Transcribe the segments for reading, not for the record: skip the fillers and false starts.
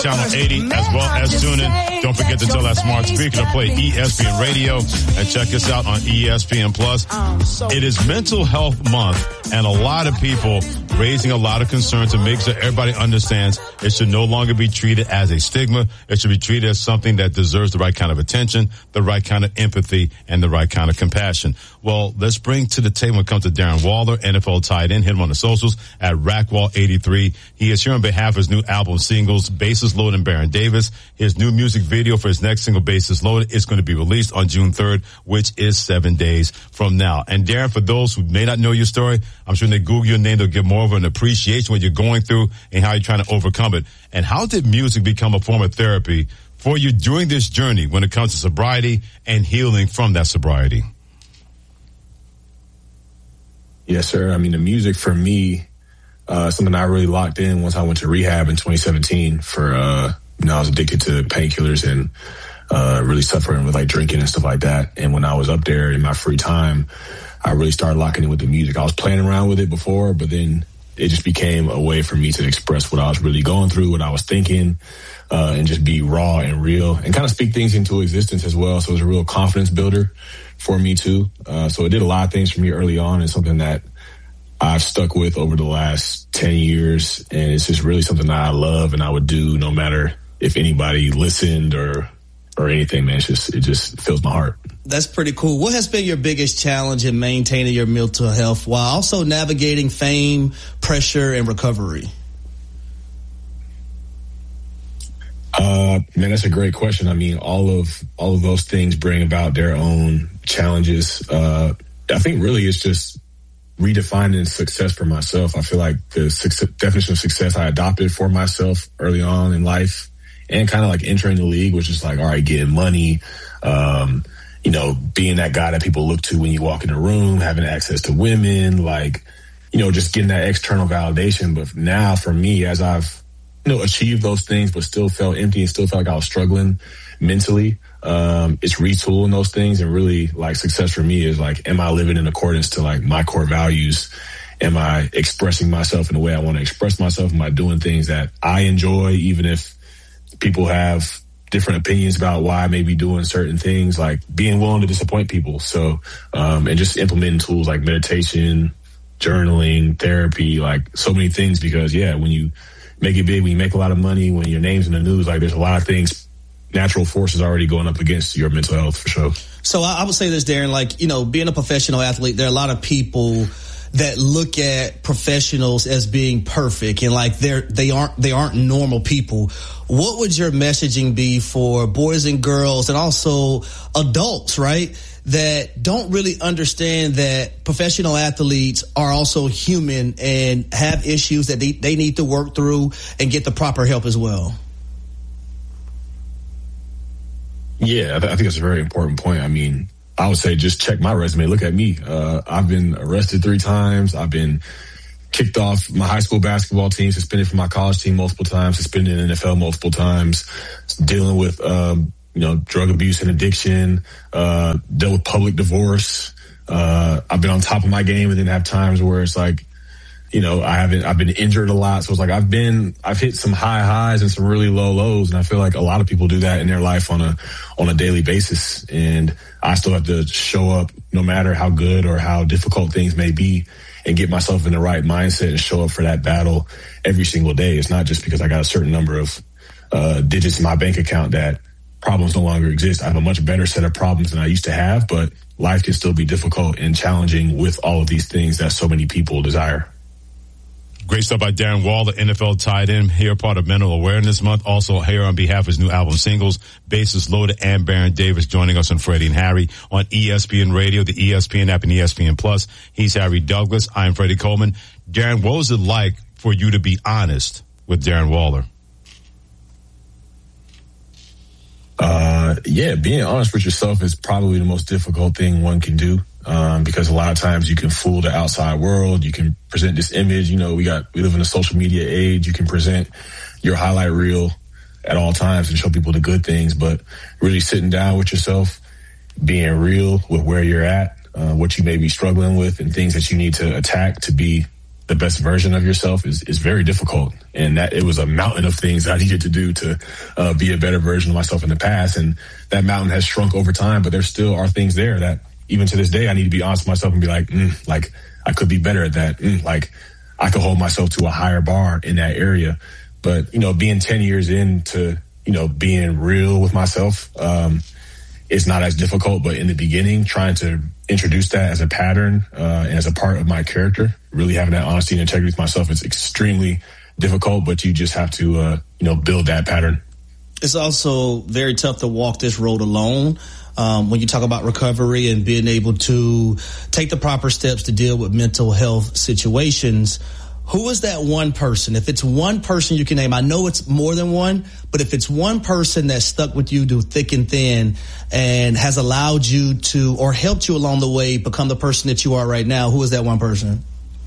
Channel 80 as well as tune in. Don't forget to tell that smart speaker to play ESPN Radio and check us out on ESPN Plus. It is Mental Health Month, and a lot of people raising a lot of concern to make sure everybody understands it should no longer be treated as a stigma. It should be treated as something that deserves the right kind of attention, the right kind of empathy, and the right kind of compassion. Well, let's bring to the table when it comes to Darren Waller, NFL tight end. Hit him on the socials at Rackwall83. He is here on behalf of his new album singles, Bases Loaded and Baron Davis. His new music video for his next single, Bases Loaded, is going to be released on June 3rd, which is 7 days from now. And Darren, for those who may not know your story, I'm sure when they Google your name, they'll get more of an appreciation what you're going through and how you're trying to overcome it. And how did music become a form of therapy for you during this journey when it comes to sobriety and healing from that sobriety? Yes, sir. I mean, the music for me, something I really locked in once I went to rehab in 2017 for, I was addicted to painkillers and really suffering with like drinking and stuff like that. And when I was up there in my free time, I really started locking in with the music. I was playing around with it before, but then it just became a way for me to express what I was really going through, what I was thinking, and just be raw and real and kind of speak things into existence as well. So it was a real confidence builder for me too. So it did a lot of things for me early on, and something that I've stuck with over the last 10 years. And it's just really something that I love and I would do no matter if anybody listened or anything, man. It just fills my heart. That's pretty cool. What has been your biggest challenge in maintaining your mental health while also navigating fame, pressure, and recovery? Man, that's a great question. I mean, all of those things bring about their own challenges. I think really it's just redefining success for myself. I feel like the definition of success I adopted for myself early on in life and kind of like entering the league was just like, all right, getting money, being that guy that people look to when you walk in a room, having access to women, like, just getting that external validation. But now for me, as I've, achieved those things, but still felt empty and still felt like I was struggling mentally, it's retooling those things. And really like success for me is like, am I living in accordance to like my core values? Am I expressing myself in the way I want to express myself? Am I doing things that I enjoy, even if people have different opinions about why I may be doing certain things, like being willing to disappoint people. So, and just implementing tools like meditation, journaling, therapy, like so many things, because when you make it big, when you make a lot of money, when your name's in the news, like there's a lot of things, natural forces already going up against your mental health for sure. So I would say this, Darren, like, being a professional athlete, there are a lot of people that look at professionals as being perfect and like they aren't normal people. What would your messaging be for boys and girls and also adults, right, that don't really understand that professional athletes are also human and have issues that they need to work through and get the proper help as well? Yeah, I think that's a very important point. I mean, I would say just check my resume. Look at me. I've been arrested 3 times. I've been kicked off my high school basketball team, suspended from my college team multiple times, suspended in the NFL multiple times, dealing with, drug abuse and addiction, dealt with public divorce. I've been on top of my game and then have times where it's like, I've been injured a lot. So it's like I've hit some high highs and some really low lows. And I feel like a lot of people do that in their life on a daily basis. And I still have to show up no matter how good or how difficult things may be and get myself in the right mindset and show up for that battle every single day. It's not just because I got a certain number of digits in my bank account that problems no longer exist. I have a much better set of problems than I used to have, but life can still be difficult and challenging with all of these things that so many people desire. Great stuff by Darren Waller, NFL tight end, here part of Mental Awareness Month. Also here on behalf of his new album singles, Bases Loaded and Baron Davis, joining us on Freddie and Harry on ESPN Radio, the ESPN app, and ESPN Plus. He's Harry Douglas. I'm Freddie Coleman. Darren, what was it like for you to be honest with Darren Waller? Being honest with yourself is probably the most difficult thing one can do. Because a lot of times you can fool the outside world. You can present this image. We live in a social media age. You can present your highlight reel at all times and show people the good things, but really sitting down with yourself, being real with where you're at, what you may be struggling with and things that you need to attack to be the best version of yourself is very difficult. And that it was a mountain of things I needed to do to be a better version of myself in the past. And that mountain has shrunk over time, but there still are things there that even to this day, I need to be honest with myself and be like I could be better at that. Like I could hold myself to a higher bar in that area. But, being 10 years into, being real with myself, it's not as difficult. But in the beginning, trying to introduce that as a pattern and as a part of my character, really having that honesty and integrity with myself, it's extremely difficult. But you just have to, build that pattern. It's also very tough to walk this road alone. When you talk about recovery and being able to take the proper steps to deal with mental health situations, who is that one person? If it's one person you can name, I know it's more than one, but if it's one person that stuck with you through thick and thin and has allowed you to, or helped you along the way, become the person that you are right now, who is that one person?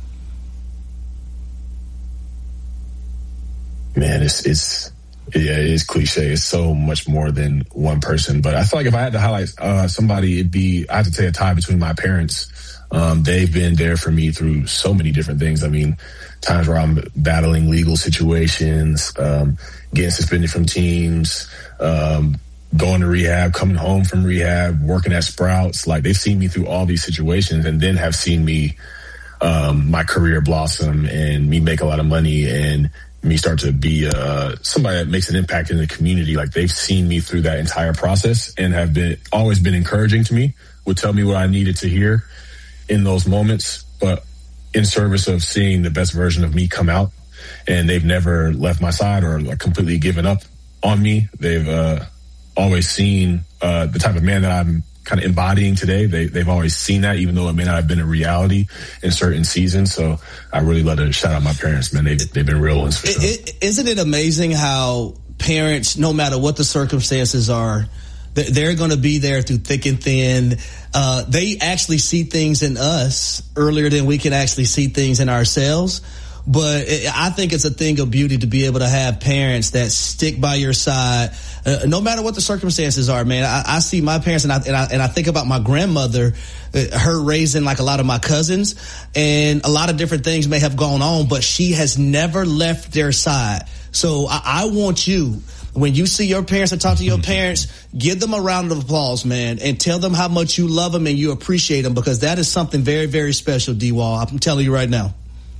Man, it is cliche. It's so much more than one person. But I feel like if I had to highlight somebody, I have to say a tie between my parents. They've been there for me through so many different things. I mean, times where I'm battling legal situations, getting suspended from teams, going to rehab, coming home from rehab, working at Sprouts. Like, they've seen me through all these situations and then have seen me, my career blossom and me make a lot of money and me start to be somebody that makes an impact in the community. Like, they've seen me through that entire process and have always been encouraging to me, would tell me what I needed to hear in those moments, but in service of seeing the best version of me come out. And they've never left my side or like completely given up on me. They've always seen the type of man that I'm kind of embodying today. They've always seen that, even though it may not have been a reality in certain seasons. So I really love to shout out my parents, man. They've been real ones for sure. Isn't it amazing how parents, no matter what the circumstances are, they're going to be there through thick and thin. They actually see things in us earlier than we can actually see things in ourselves. But I think it's a thing of beauty to be able to have parents that stick by your side, no matter what the circumstances are, man. I see my parents and I think about my grandmother, her raising like a lot of my cousins, and a lot of different things may have gone on, but she has never left their side. So I want you, when you see your parents and talk to your parents, give them a round of applause, man, and tell them how much you love them and you appreciate them, because that is something very, very special, D-Wall. I'm telling you right now.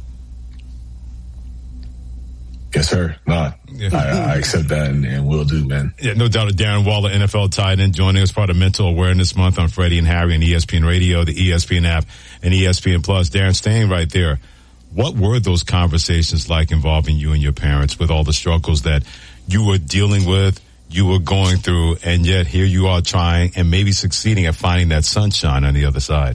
Yes, sir. No, I accept that and will do, man. Yeah, no doubt. Darren Waller, NFL tight end, joining us part of Mental Awareness Month on Freddie and Harry and ESPN Radio, the ESPN app, and ESPN Plus. Darren, staying right there, what were those conversations like involving you and your parents with all the struggles that you were dealing with, you were going through, and yet here you are trying and maybe succeeding at finding that sunshine on the other side?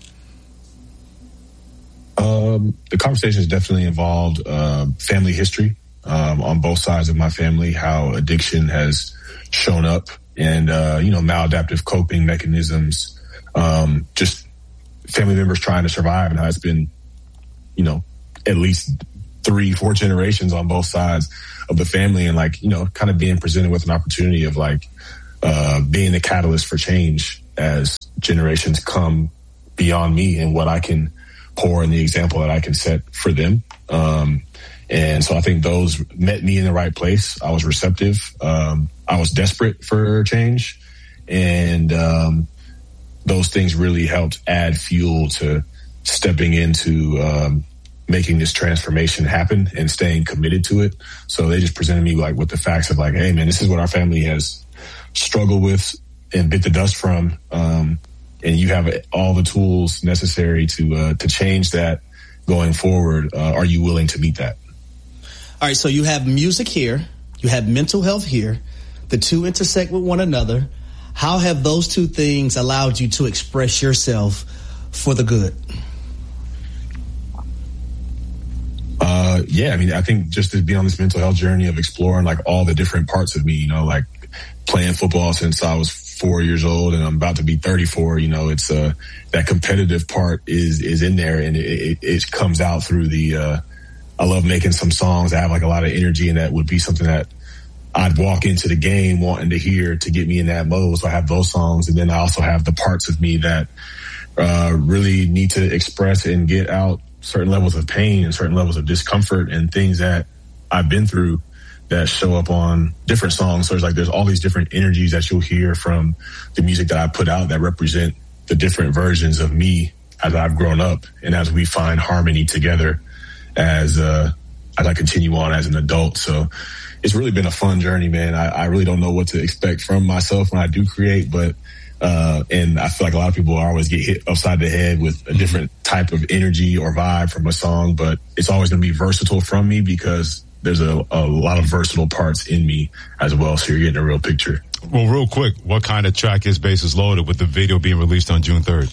The conversations definitely involved family history on both sides of my family, how addiction has shown up, and maladaptive coping mechanisms, just family members trying to survive, and how it's been, at least 3-4 generations on both sides of the family, and kind of being presented with an opportunity of being the catalyst for change as generations come beyond me and what I can pour and the example that I can set for them. And so I think those met me in the right place. I was receptive. I was desperate for change. And those things really helped add fuel to stepping into making this transformation happen and staying committed to it. So they just presented me with the facts of hey, man, this is what our family has struggled with and bit the dust from. And you have all the tools necessary to change that going forward. Are you willing to meet that? All right, so you have music here, you have mental health here. The two intersect with one another. How have those two things allowed you to express yourself for the good? I think just to be on this mental health journey of exploring all the different parts of me, playing football since I was 4 years old and I'm about to be 34, it's that competitive part is in there, and it comes out through I love making some songs. I have a lot of energy, and that would be something that I'd walk into the game wanting to hear to get me in that mode. So I have those songs, and then I also have the parts of me that really need to express and get out certain levels of pain and certain levels of discomfort and things that I've been through that show up on different songs. So there's all these different energies that you'll hear from the music that I put out that represent the different versions of me as I've grown up and as we find harmony together as I continue on as an adult. So it's really been a fun journey, man. I really don't know what to expect from myself when I do create, but and I feel like a lot of people always get hit upside the head with a different type of energy or vibe from a song, but it's always going to be versatile from me because there's a lot of versatile parts in me as well. So you're getting a real picture. Well, real quick, what kind of track is Bases Loaded with the video being released on June 3rd?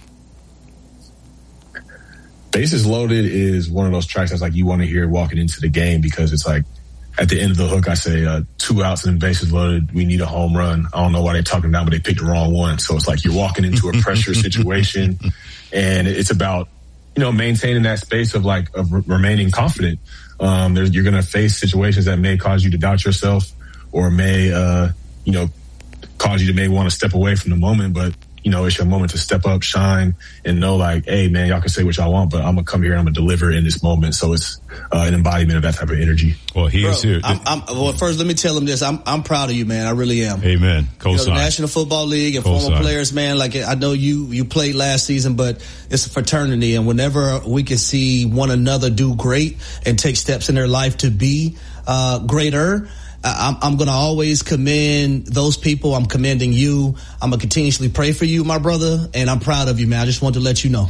Bases Loaded is one of those tracks that's like you want to hear walking into the game because it's like at the end of the hook, I say 2 outs and bases loaded. We need a home run. I don't know why they're talking about, but they picked the wrong one. So it's like you're walking into a pressure situation, and it's about maintaining that space of remaining confident. You're going to face situations that may cause you to doubt yourself, or may cause you to want to step away from the moment, but it's your moment to step up, shine, and know hey, man, y'all can say what y'all want, but I'm going to come here and I'm going to deliver in this moment. So it's an embodiment of that type of energy. Well, he is here. Well, first, let me tell him this. I'm proud of you, man. I really am. Amen. Co-sign. The National Football League and former players, man, I know you played last season, but it's a fraternity. And whenever we can see one another do great and take steps in their life to be greater, I'm going to always commend those people. I'm commending you. I'm going to continuously pray for you, my brother, and I'm proud of you, man. I just wanted to let you know.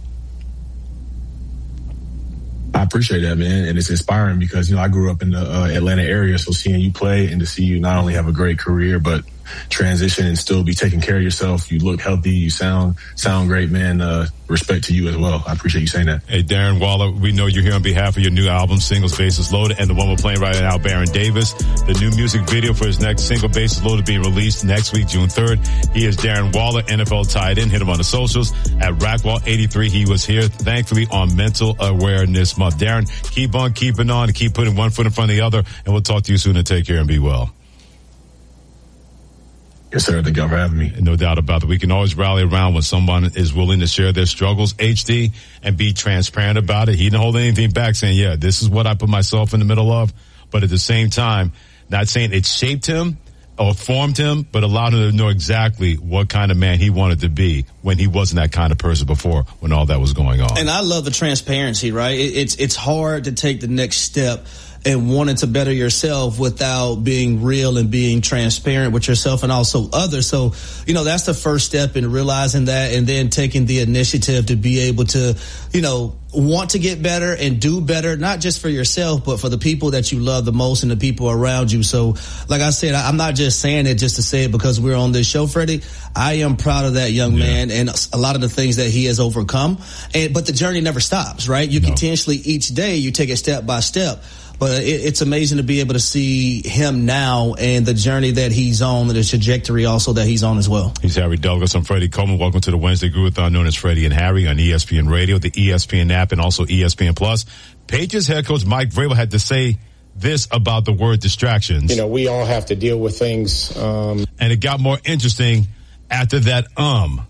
I appreciate that, man, and it's inspiring because, I grew up in the Atlanta area, so seeing you play and to see you not only have a great career, but transition and still be taking care of yourself. You look healthy. You sound great, man. Respect to you as well. I appreciate you saying that. Hey, Darren Waller, we know you're here on behalf of your new album, Singles Bases Loaded, and the one we're playing right now, Baron Davis. The new music video for his next single, Bases Loaded, being released next week, June 3rd. He is Darren Waller, NFL tight end. Hit him on the socials at Rackwall83. He was here, thankfully, on Mental Awareness Month. Darren, keep on keeping on and keep putting one foot in front of the other, and we'll talk to you soon, and take care and be well. Yes, sir. Thank y'all for having me. No doubt about it. We can always rally around when someone is willing to share their struggles, HD, and be transparent about it. He didn't hold anything back, saying, yeah, this is what I put myself in the middle of. But at the same time, not saying it shaped him or formed him, but allowed him to know exactly what kind of man he wanted to be when he wasn't that kind of person before, when all that was going on. And I love the transparency, right? It's hard to take the next step and wanting to better yourself without being real and being transparent with yourself and also others. So, that's the first step in realizing that, and then taking the initiative to be able to, want to get better and do better, not just for yourself, but for the people that you love the most and the people around you. So, like I said, I'm not just saying it just to say it because we're on this show, Freddie. I am proud of that young man and a lot of the things that he has overcome. But the journey never stops, right? You continuously, each day, you take it step by step. But it's amazing to be able to see him now and the journey that he's on and the trajectory also that he's on as well. He's Harry Douglas. I'm Freddie Coleman. Welcome to the Wednesday Groovathon, known as Freddie and Harry, on ESPN Radio, the ESPN app, and also ESPN Plus. Patriots head coach Mike Vrabel had to say this about the word distractions. We all have to deal with things. And it got more interesting after that